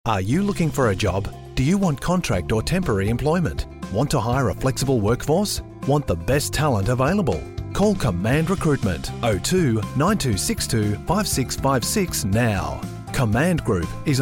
Are you looking for a job? Do you want contract or temporary employment? Want to hire a flexible workforce? Want the best talent available? Call Command Recruitment 02 9262 5656 now. Command Group is